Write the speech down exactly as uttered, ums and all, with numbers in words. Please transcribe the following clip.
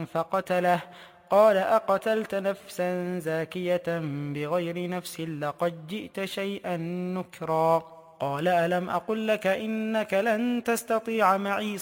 فقتله. قال أقتلت نفسا زاكية بغير نفس لقد جئت شيئا نكرا. قال ألم أقل لك إنك لن تستطيع معي